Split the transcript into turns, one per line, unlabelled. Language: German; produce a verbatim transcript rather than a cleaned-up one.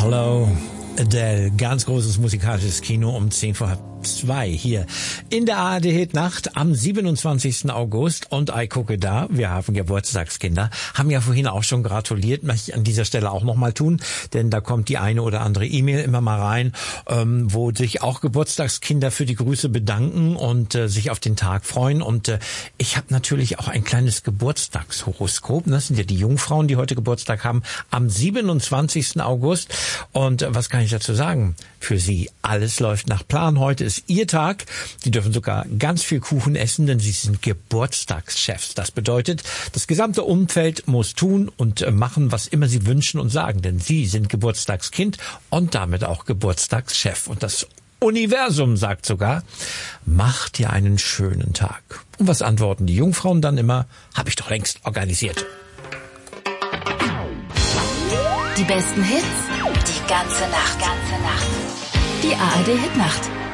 Hallo, Adele. Ganz großes musikalisches Kino um zehn vor halb zwei hier in der A R D-Hit-Nacht am siebenundzwanzigsten August. Und ich gucke da, wir haben Geburtstagskinder, haben ja vorhin auch schon gratuliert, möchte ich an dieser Stelle auch nochmal tun, denn da kommt die eine oder andere E-Mail immer mal rein, ähm, wo sich auch Geburtstagskinder für die Grüße bedanken und äh, sich auf den Tag freuen. Und äh, ich habe natürlich auch ein kleines Geburtstagshoroskop. Das sind ja die Jungfrauen, die heute Geburtstag haben, am siebenundzwanzigsten August. Und äh, was kann ich dazu sagen? Für Sie, alles läuft nach Plan. Heute ist Ihr Tag. Sie dürfen sogar ganz viel Kuchen essen, denn Sie sind Geburtstagschefs. Das bedeutet, das gesamte Umfeld muss tun und machen, was immer Sie wünschen und sagen, denn Sie sind Geburtstagskind und damit auch Geburtstagschef. Und das Universum sagt sogar, macht dir einen schönen Tag. Und was antworten die Jungfrauen dann immer? Habe ich doch längst organisiert.
Die besten Hits, die ganze Nacht, ganze Nacht. Die A R D-Hit-Nacht.